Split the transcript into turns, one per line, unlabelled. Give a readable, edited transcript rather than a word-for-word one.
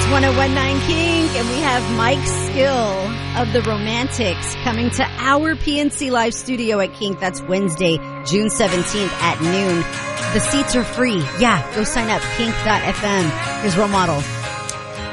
1019 Kink, and we have Mike Skill of the Romantics coming to our PNC Live studio at Kink. That's Wednesday, June 17th at noon. The seats are free. Yeah, go sign up, kink.fm. Here's Role Model.